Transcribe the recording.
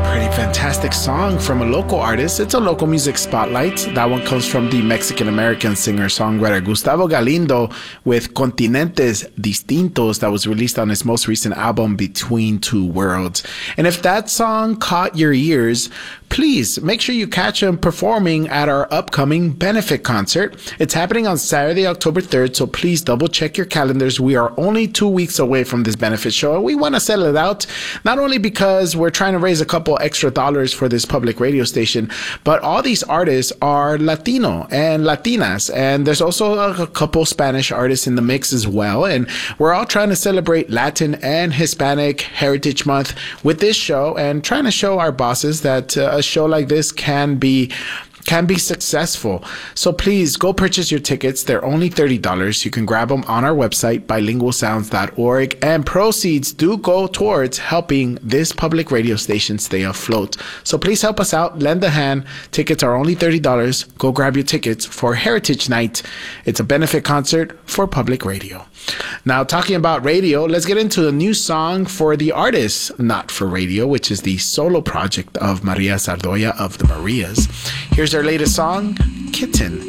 Fantastic song from a local artist. It's a local music spotlight. That one comes from the Mexican-American singer-songwriter Gustavo Galindo with Continentes Distintos that was released on his most recent album, Between Two Worlds. And if that song caught your ears, please make sure you catch him performing at our upcoming benefit concert. It's happening on Saturday, October 3rd, so please double check your calendars. We are only 2 weeks away from this benefit show, and we want to settle it out, not only because we're trying to raise a couple extra dollars for this public radio station, but all these artists are Latino and Latinas, and there's also a couple Spanish artists in the mix as well, and we're all trying to celebrate Latin and Hispanic Heritage Month with this show and trying to show our bosses that a show like this can be successful. So please go purchase your tickets. They're only $30. You can grab them on our website, bilingualsounds.org, and proceeds do go towards helping this public radio station stay afloat. So please help us out. Lend a hand. Tickets are only $30. Go grab your tickets for Heritage Night. It's a benefit concert for public radio. Now, talking about radio, let's get into a new song for the artist Not for Radio, which is the solo project of Maria Sardoya of the Marias. Here's her latest song, Kitten.